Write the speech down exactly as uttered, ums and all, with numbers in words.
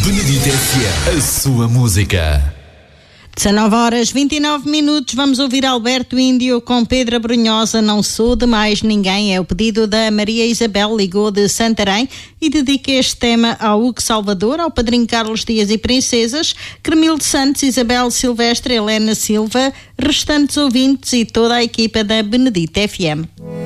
Benedito F M, a sua música. dezanove horas e vinte e nove minutos, vamos ouvir Alberto Índio com Pedro Brunhosa, Não Sou de Mais Ninguém. É o pedido da Maria Isabel, ligou de Santarém e dedica este tema ao Hugo Salvador, ao Padrinho Carlos Dias e Princesas, Cremilde Santos, Isabel Silvestre, Helena Silva, restantes ouvintes e toda a equipa da Benedito F M.